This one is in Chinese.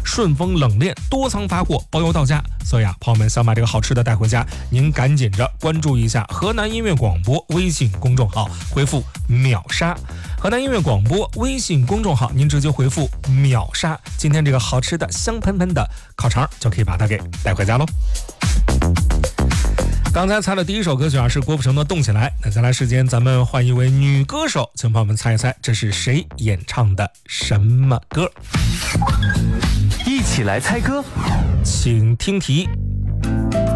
顺丰冷链多仓发货，包邮到家。所以朋友们想把这个好吃的带回家，您赶紧着关注一下河南音乐广播微信公众号，回复秒杀。河南音乐广播微信公众号，您直接回复秒杀，今天这个好吃的香喷喷的烤肠就可以把它给带回家喽。刚才猜的第一首歌曲是郭富城的《动起来》。那再来时间，咱们换一位女歌手，请朋友们猜一猜，这是谁演唱的什么歌？ 一起来猜歌， 请听题。